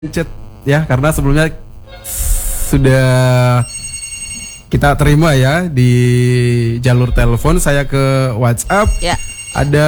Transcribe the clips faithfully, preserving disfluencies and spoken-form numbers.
chat ya, karena sebelumnya sudah kita terima ya di jalur telepon. Saya ke WhatsApp ya. Ada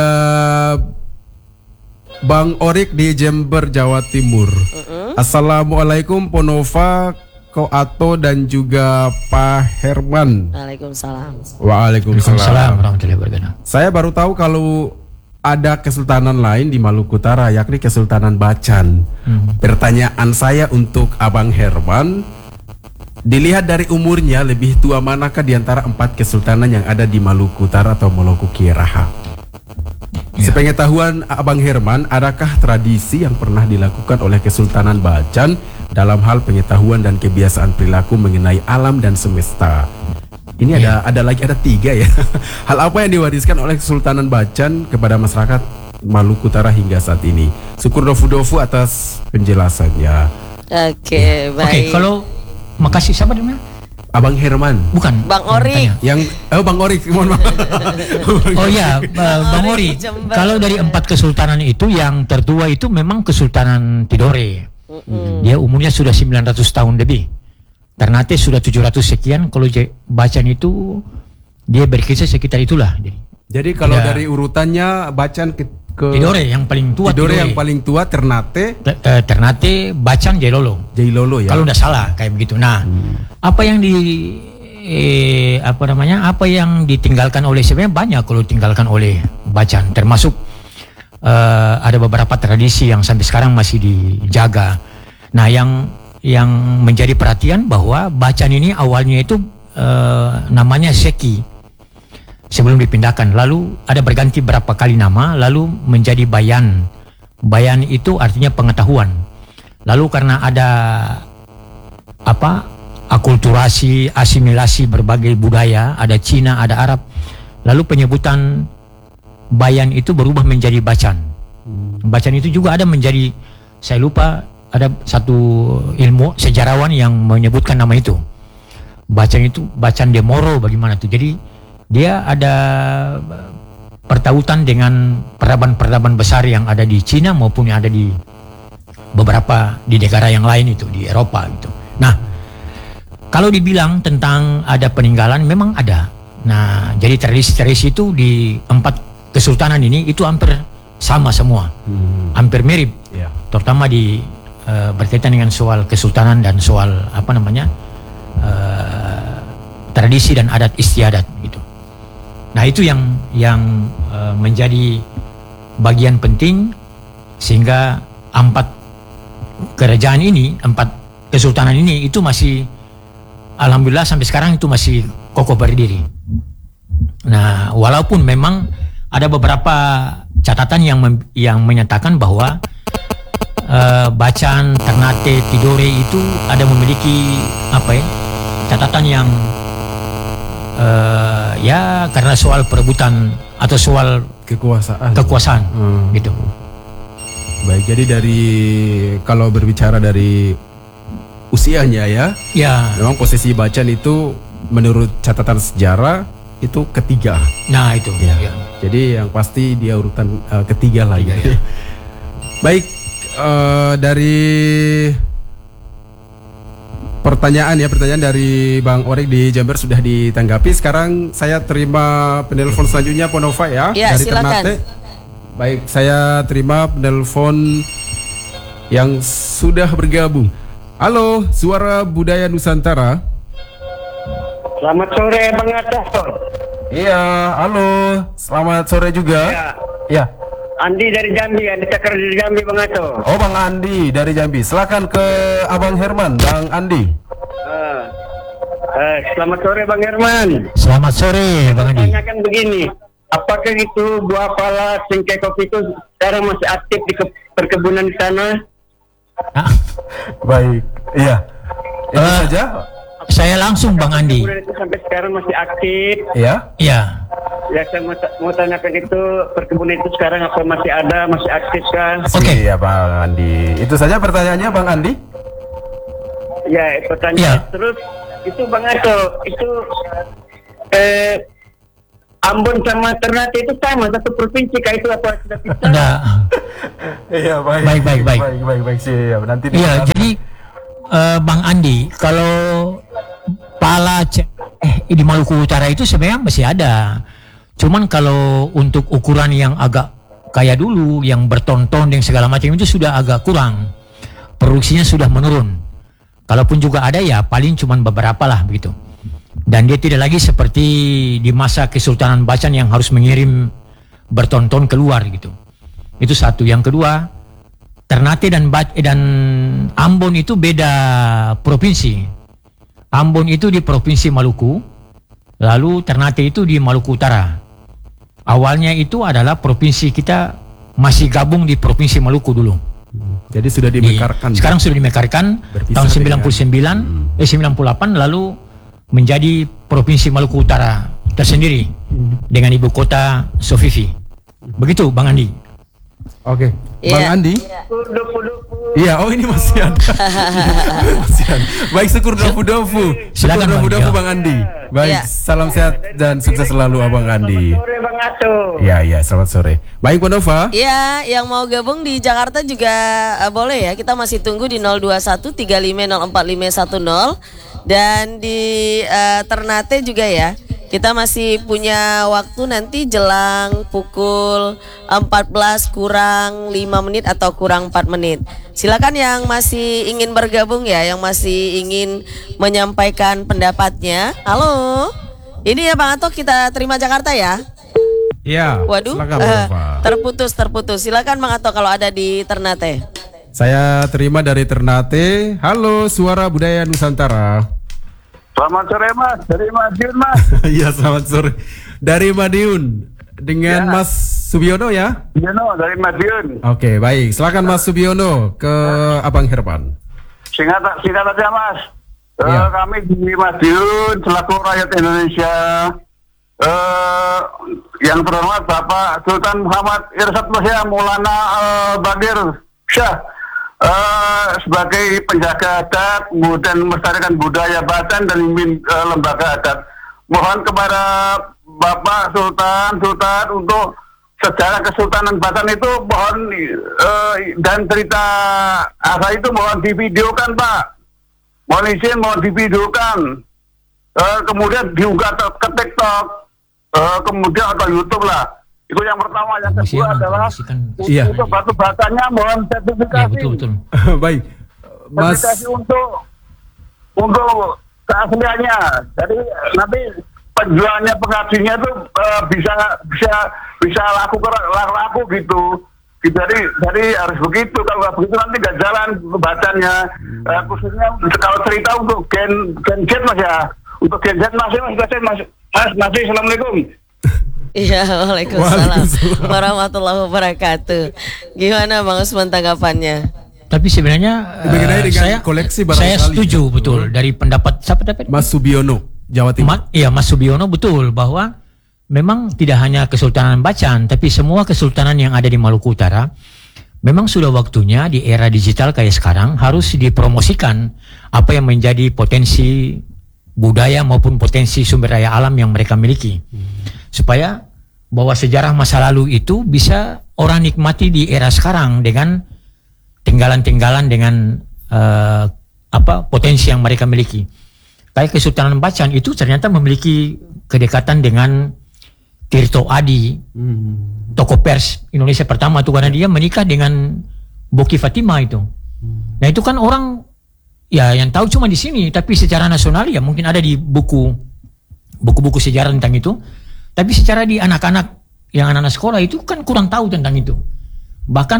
Bang Orik di Jember, Jawa Timur. uh-uh. Assalamualaikum Ponova, Ko Ato dan juga Pak Herman. Waalaikumsalam. Waalaikumsalam warahmatullahi wabarakatuh. Saya baru tahu kalau ada kesultanan lain di Maluku Utara, yakni Kesultanan Bacan. hmm. Pertanyaan saya untuk Abang Herman, dilihat dari umurnya, lebih tua manakah di antara empat kesultanan yang ada di Maluku Utara atau Moluku Kieraha? Ya. Sepengetahuan Abang Herman, adakah tradisi yang pernah dilakukan oleh Kesultanan Bacan dalam hal pengetahuan dan kebiasaan perilaku mengenai alam dan semesta? Ini ada ya. ada lagi ada tiga ya. Hal apa yang diwariskan oleh Kesultanan Bacan kepada masyarakat Maluku Utara hingga saat ini? Syukur dofu-dofu atas penjelasannya. Oke, ya. baik. Oke, kalau makasih siapa namanya? Abang Herman. Bukan. Bang Orik. Yang oh Bang Orik, mohon maaf. Oh ya, Bang Orik. Kalau dari empat kesultanan itu yang tertua itu memang Kesultanan Tidore. Mm-hmm. Dia umurnya sudah sembilan ratus tahun lebih. Ternate sudah tujuh ratus sekian. Kalau Bacan itu dia berkisar sekitar itulah. Jadi, Jadi kalau ya, dari urutannya Bacan ke, ke Tidore yang paling tua. Tidore, Tidore yang paling tua, Ternate, T uh, Ternate, Bacan, Jailolo. Jailolo ya. Kalau tidak salah kayak begitu. Nah, hmm. apa yang di eh, apa namanya? Apa yang ditinggalkan oleh sebenarnya banyak kalau ditinggalkan oleh Bacan, termasuk uh, ada beberapa tradisi yang sampai sekarang masih dijaga. Nah, yang yang menjadi perhatian bahwa Bacan ini awalnya itu uh, namanya Seki sebelum dipindahkan, lalu ada berganti berapa kali nama, lalu menjadi Bayan. Bayan itu artinya pengetahuan. Lalu karena ada apa akulturasi, asimilasi berbagai budaya, ada Cina, ada Arab, lalu penyebutan Bayan itu berubah menjadi Bacan. Bacan itu juga ada menjadi, saya lupa, ada satu ilmu sejarawan yang menyebutkan nama itu. Bacan itu Bacan de Moro bagaimana tuh. Jadi dia ada pertautan dengan peradaban-peradaban besar yang ada di Cina maupun yang ada di beberapa di negara yang lain itu di Eropa gitu. Nah, kalau dibilang tentang ada peninggalan memang ada. Nah, jadi tradisi-tradisi itu di empat kesultanan ini itu hampir sama semua. Hmm. Hampir mirip. Yeah. Terutama di Uh, berkaitan dengan soal kesultanan dan soal apa namanya uh, tradisi dan adat istiadat gitu. Nah, itu yang yang uh, menjadi bagian penting sehingga empat kerajaan ini, empat kesultanan ini itu masih alhamdulillah sampai sekarang itu masih kokoh berdiri. Nah, walaupun memang ada beberapa catatan yang yang menyatakan bahwa Uh, Bacan, Ternate, Tidore itu ada memiliki apa ya catatan yang uh, ya karena soal perebutan atau soal kekuasaan kekuasaan hmm. gitu. Baik, jadi dari kalau berbicara dari usianya ya, ya memang posisi Bacan itu menurut catatan sejarah itu ketiga. Nah itu ya. Ya. Jadi yang pasti dia urutan uh, ketiga lah ya. Ya. Baik. Uh, dari pertanyaan ya pertanyaan dari Bang Orik di Jember sudah ditanggapi. Sekarang saya terima penelpon selanjutnya Ponova ya, ya dari silakan. Ternate. Baik, saya terima penelpon yang sudah bergabung. Halo, Suara Budaya Nusantara. Selamat sore Bang Ato. Iya, halo. Selamat sore juga. Ya. Ya. Andi dari Jambi, Andi Cakar dari Jambi, Bang Ato. Oh, Bang Andi dari Jambi. Silakan ke Abang Herman, Bang Andi. Uh, uh, selamat sore Bang Herman. Selamat sore Bang Andi. Tanyakan begini, apakah itu buah pala cengkeh kopi itu sekarang masih aktif di perkebunan di sana? Ah. Baik, iya. Itu uh, saja. Saya langsung Bang Andi. Itu sampai sekarang masih aktif. Iya. Iya. Ya, saya mau, mau tanyakan itu perkebunan itu sekarang apa masih ada, masih aktif kan? Oke okay. Ya Bang Andi. Itu saja pertanyaannya Bang Andi. Ya, pertanyaan ya. Terus itu Bang Ato, itu eh Ambon sama Ternate itu sama satu provinsi, kayak itu apa sudah pisah? Ada. Iya, baik. Baik, baik, baik. Baik, baik, baik. Siap. Nanti Iya, jadi eh, Bang Andi, kalau pala ce- eh di Maluku Utara itu sebenarnya masih ada. Cuman kalau untuk ukuran yang agak kayak dulu, yang berton-ton dan segala macam itu sudah agak kurang. Produksinya sudah menurun. Kalaupun juga ada ya paling cuman beberapa lah begitu. Dan dia tidak lagi seperti di masa Kesultanan Bacan yang harus mengirim berton-ton keluar gitu. Itu satu. Yang kedua, Ternate dan Bac- dan Ambon itu beda provinsi. Ambon itu di Provinsi Maluku, lalu Ternate itu di Maluku Utara. Awalnya itu adalah provinsi kita masih gabung di Provinsi Maluku dulu. Jadi sudah Di- dimekarkan. sekarang sudah dimekarkan Berpisah tahun sembilan puluh dengan- sembilan, eh sembilan puluh delapan, lalu menjadi Provinsi Maluku Utara tersendiri dengan ibu kota Sofifi. Begitu Bang Andi. Oke. Bang Iya. Andi. Dupu-dupu. Iya, oh ini masih ada. Masih ada. Baik, syukur dofu-dofu. Syukur Silakan, Bang. dofu-dofu Iya. Bang Andi. Baik, Iya. salam sehat dan sukses selalu Abang Andi. Sore Bang Ato. Iya, iya, selamat sore. Baik, Pak Nova. Iya, yang mau gabung di Jakarta juga eh, boleh ya. Kita masih tunggu di nol dua satu tiga lima nol empat lima satu nol dan di eh, Ternate juga ya. Kita masih punya waktu nanti jelang pukul empat belas kurang lima menit atau kurang empat menit. Silakan yang masih ingin bergabung ya, yang masih ingin menyampaikan pendapatnya. Halo. Ini ya Bang Ato, kita terima Jakarta ya. Iya. Waduh, Silakan Pak eh, Nova. terputus terputus. Silakan Bang Ato kalau ada di Ternate. Saya terima dari Ternate. Halo, Suara Budaya Nusantara. Selamat sore Mas, dari Madiun Mas. Iya, selamat sore. Dari Madiun dengan Ya. Mas Subiono ya. Yono dari Madiun. Oke, baik. Silakan Mas Subiono ke Abang Herman. Singkat singkat aja Mas. Eh, Iya. kami di Madiun selaku rakyat Indonesia, eh, yang terhormat Bapak Sultan Muhammad Irsyad Muhya Maulana eh, Bagir Syah, eh, sebagai penjaga adat, kemudian melestarikan budaya Bacan dan mimpin eh, lembaga adat. Mohon kepada Bapak Sultan Sultan untuk sejarah Kesultanan Bacan itu mohon eh, dan cerita asal itu mohon divideokan Pak. Mohon izin mohon divideokan. Eh, kemudian diunggah ke- ke TikTok, eh, kemudian atau YouTube lah. Itu yang pertama. Yang Promosikan, kedua adalah promosikan. Iya. untuk batu batanya mohon Ya sertifikasi. betul betul. Baik. Mas Sertifikasi untuk untuk keasliannya. Jadi nanti penjualnya pengajinya itu eh, bisa bisa bisa laku laku, laku gitu. Gitu, Jadi jadi harus begitu. Kalau nggak begitu nanti nggak jalan bacanya. Eh, khususnya kalau cerita untuk gen gen Z Mas ya. Untuk gen Z masih Mas masih Mas Mas masih. Assalamualaikum. Iya, waalaikumsalam Waalaikumsalam. warahmatullahi wabarakatuh. Gimana Bang Usman tanggapannya? Tapi sebenarnya eh, Mengenai dengan saya koleksi saya barangkali. setuju betul dari pendapat siapa tadi? Mas Subiono, Jawa Timur. Ma- iya Mas Subiono betul bahwa memang tidak hanya Kesultanan Bacan tapi semua kesultanan yang ada di Maluku Utara memang sudah waktunya di era digital kayak sekarang harus dipromosikan apa yang menjadi potensi budaya maupun potensi sumber daya alam yang mereka miliki. Supaya bahwa sejarah masa lalu itu bisa orang nikmati di era sekarang dengan tinggalan-tinggalan dengan eh, apa potensi yang mereka miliki. Kayak Kesultanan Bacan itu ternyata memiliki kedekatan dengan Tirto Adi, Hmm. tokoh pers Indonesia pertama tuh karena dia menikah dengan Boki Fatima itu. Nah itu kan orang ya yang tahu cuma di sini, tapi secara nasional ya mungkin ada di buku buku-buku sejarah tentang itu. Tapi secara di anak-anak yang anak-anak sekolah itu kan kurang tahu tentang itu. Bahkan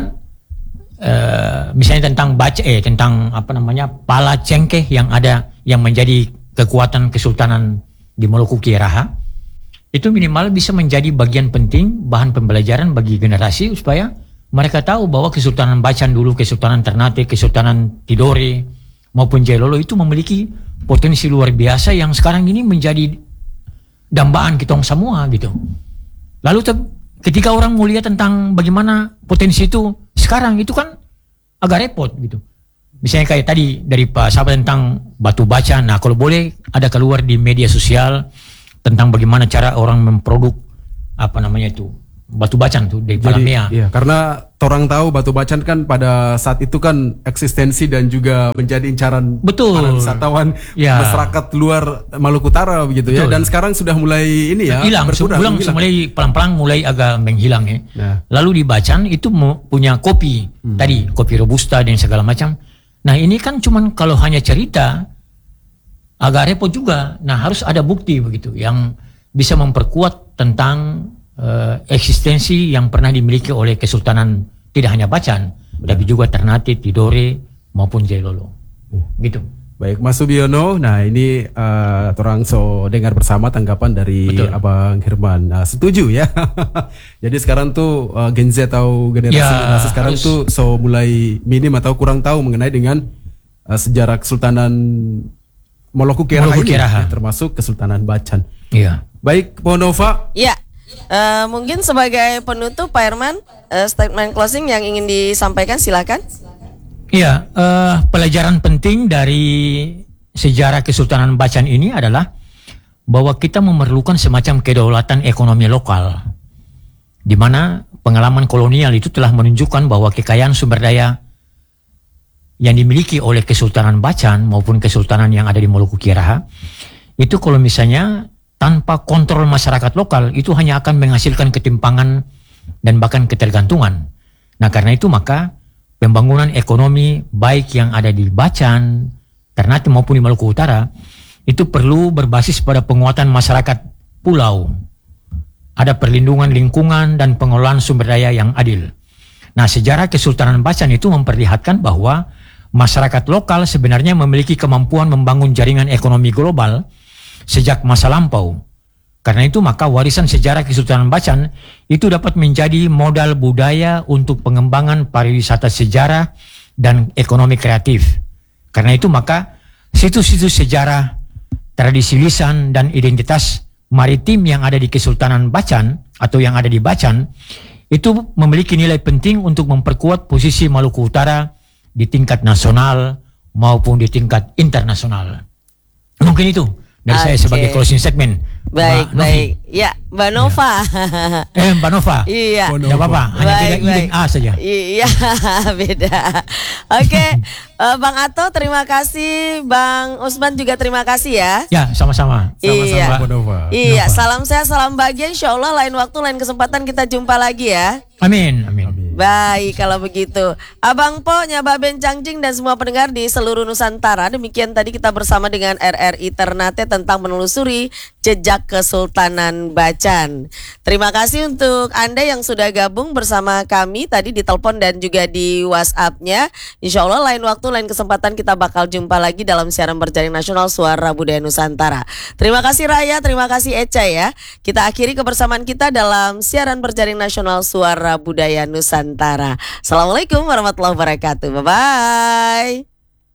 eh, misalnya tentang baca eh tentang apa namanya pala cengkeh yang ada yang menjadi kekuatan kesultanan di Maluku Kiaraha itu minimal bisa menjadi bagian penting bahan pembelajaran bagi generasi supaya mereka tahu bahwa Kesultanan Bacan dulu, Kesultanan Ternate, Kesultanan Tidore maupun Jailolo itu memiliki potensi luar biasa yang sekarang ini menjadi dambaan kita semua gitu. Lalu te- ketika orang mau lihat tentang bagaimana potensi itu sekarang itu kan agak repot gitu. Misalnya kayak tadi dari Pak Sahabat tentang batu bacan. Nah kalau boleh ada keluar di media sosial tentang bagaimana cara orang memproduk apa namanya itu Batu Bacan tuh di Palamea. Iya, karena orang tahu Batu Bacan kan pada saat itu kan eksistensi dan juga menjadi incaran Betul. para wisatawan Ya. masyarakat luar Maluku Utara begitu ya. Betul. Dan sekarang sudah mulai ini ya hilang, berkurang, sebulan hilang. mulai pelan-pelan mulai agak menghilang ya. Nah. Lalu di Bacan itu mau punya kopi Hmm. tadi, kopi robusta dan segala macam. Nah ini kan cuman kalau hanya cerita agak repot juga. Nah harus ada bukti begitu yang bisa memperkuat tentang uh, eksistensi yang pernah dimiliki oleh Kesultanan tidak hanya Bacan, tapi juga Ternate, Tidore maupun Jailolo. Gitu. Baik, Mas Subiono. Nah, ini uh, orang so dengar bersama tanggapan dari Betul. Abang Herman. Nah, setuju ya. Jadi sekarang tuh uh, Gen Z atau generasi Ya, generasi sekarang harus. tuh so mulai minim atau kurang tahu mengenai dengan uh, sejarah Kesultanan Moluku Keraha Moluku ini, Keraha. ya, termasuk Kesultanan Bacan. Iya. Baik, Ponova. Ya, eh, mungkin sebagai penutup Pak Herman, eh, statement closing yang ingin disampaikan silakan. Iya, eh, pelajaran penting dari sejarah Kesultanan Bacan ini adalah bahwa kita memerlukan semacam kedaulatan ekonomi lokal, di mana pengalaman kolonial itu telah menunjukkan bahwa kekayaan sumber daya yang dimiliki oleh Kesultanan Bacan maupun Kesultanan yang ada di Moluku Keraha itu kalau misalnya tanpa kontrol masyarakat lokal itu hanya akan menghasilkan ketimpangan dan bahkan ketergantungan. Nah karena itu maka pembangunan ekonomi baik yang ada di Bacan, Ternate maupun di Maluku Utara itu perlu berbasis pada penguatan masyarakat pulau. Ada perlindungan lingkungan dan pengelolaan sumber daya yang adil. Nah sejarah Kesultanan Bacan itu memperlihatkan bahwa masyarakat lokal sebenarnya memiliki kemampuan membangun jaringan ekonomi global sejak masa lampau. Karena itu maka warisan sejarah Kesultanan Bacan itu dapat menjadi modal budaya untuk pengembangan pariwisata sejarah dan ekonomi kreatif. Karena itu maka situs-situs sejarah, tradisi lisan dan identitas maritim yang ada di Kesultanan Bacan atau yang ada di Bacan itu memiliki nilai penting untuk memperkuat posisi Maluku Utara di tingkat nasional maupun di tingkat internasional. Mungkin itu dari saya Oke. sebagai closing statement. Baik, Mbak Novi. baik. Ya, Mbak Nova. Eh Mbak Nova. Iya. Tidak apa-apa, hanya Baik, tiga I dan baik. A saja. Iya, beda. Oke, eh, Bang Ato terima kasih, Bang Usman juga terima kasih ya. Ya, sama-sama. Sama-sama, Iya. Ponova. Iya, Nova. salam sehat, salam bahagia. Insya Allah lain waktu, lain kesempatan kita jumpa lagi ya. Amin, amin. Baik, kalau begitu. Abang Po, Nyaba Ben Cangjing dan semua pendengar di seluruh Nusantara. Demikian tadi kita bersama dengan R R I Ternate tentang menelusuri jejak Kesultanan Bacan. Terima kasih untuk Anda yang sudah gabung bersama kami tadi di telepon dan juga di WhatsApp-nya. Insya Allah lain waktu, lain kesempatan kita bakal jumpa lagi dalam siaran berjaring nasional Suara Budaya Nusantara. Terima kasih Raya, terima kasih Eca ya. Kita akhiri kebersamaan kita dalam siaran berjaring nasional Suara Budaya Nusantara. Assalamualaikum warahmatullahi wabarakatuh. Bye-bye.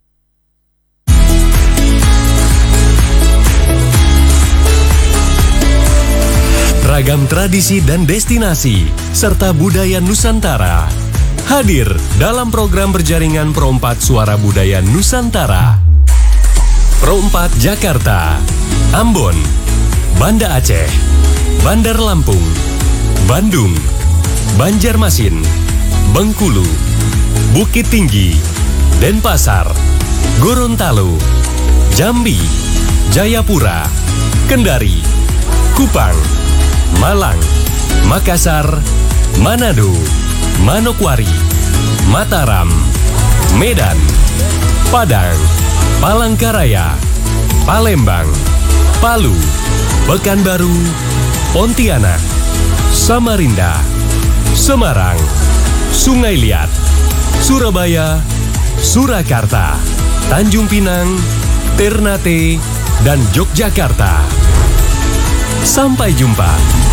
Ragam tradisi dan destinasi, serta budaya Nusantara hadir dalam program berjaringan Pro empat Suara Budaya Nusantara. Pro empat Jakarta, Ambon, Banda Aceh, Bandar Lampung, Bandung, Banjarmasin, Bengkulu, Bukit Tinggi, Denpasar, Gorontalo, Jambi, Jayapura, Kendari, Kupang, Malang, Makassar, Manado, Manokwari, Mataram, Medan, Padang, Palangkaraya, Palembang, Palu, Pekanbaru, Pontianak, Samarinda, Semarang, Sungai Liat, Surabaya, Surakarta, Tanjung Pinang, Ternate, dan Yogyakarta. Sampai jumpa.